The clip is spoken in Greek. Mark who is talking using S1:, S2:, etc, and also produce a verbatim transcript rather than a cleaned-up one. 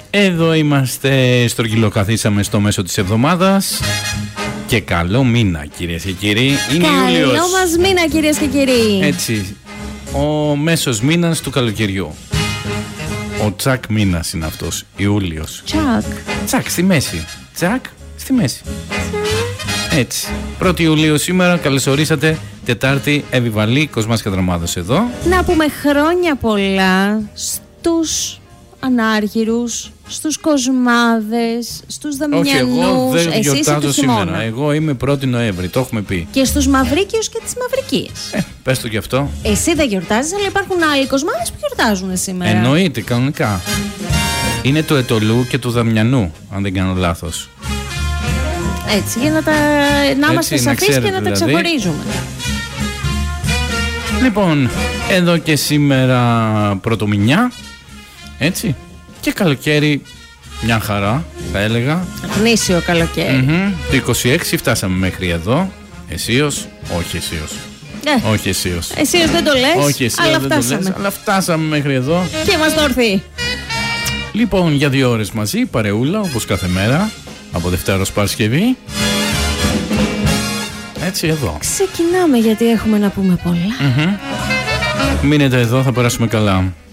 S1: Εδώ είμαστε, στρογγυλοκαθίσαμε στο μέσο της εβδομάδας. Και καλό μήνα, κυρίες και κύριοι. Είναι Ιούλιος.
S2: Καλό μας μήνα, κυρίες και κύριοι.
S1: Έτσι, ο μέσος μήνας του καλοκαιριού. Ο τσακ μήνας είναι αυτός, Ιούλιος.
S2: Τσακ.
S1: Τσακ στη μέση. Τσακ στη μέση. Έτσι. πρώτη Ιουλίου σήμερα, καλώς ορίσατε. Τετάρτη, Εβιβαλή, Κοσμάς Κατραμάδος εδώ.
S2: Να πούμε χρόνια πολλά στους ανάργυρους, στους κοσμάδες, στους δαμιανούς.
S1: Όχι, εγώ δεν
S2: Εσύ
S1: γιορτάζω σήμερα. Εγώ είμαι πρώτη Νοέμβρη, το έχουμε πει.
S2: Και στους μαυρίκιους και τις μαυρικίες.
S1: Ε, πες το κι αυτό.
S2: Εσύ δεν γιορτάζεις, αλλά υπάρχουν άλλοι κοσμάδες που γιορτάζουν σήμερα.
S1: Εννοείται, κανονικά. Είναι του Ετωλού και του Δαμιανού, αν δεν κάνω λάθος.
S2: Έτσι, για να, τα... να είμαστε σαφείς και να
S1: δηλαδή.
S2: τα ξεχωρίζουμε.
S1: Λοιπόν, εδώ και σήμερα πρωτομηνιά. Έτσι. Και καλοκαίρι, μια χαρά, θα έλεγα.
S2: Γνήσιο καλοκαίρι.
S1: Mm-hmm. Το είκοσι έξι φτάσαμε μέχρι εδώ. Εσείως, όχι εσείως.
S2: Ε,
S1: όχι εσείως.
S2: Εσείως δεν το λες,
S1: όχι εσείως,
S2: αλλά
S1: δεν
S2: φτάσαμε.
S1: το λες, αλλά φτάσαμε μέχρι εδώ.
S2: Και μας το ορθεί.
S1: Λοιπόν, για δύο ώρες μαζί, παρεούλα, όπως κάθε μέρα, από Δευτέρα ως Παρασκευή. Έτσι εδώ.
S2: Ξεκινάμε γιατί έχουμε να πούμε πολλά.
S1: Mm-hmm. Μείνετε εδώ, θα περάσουμε καλά.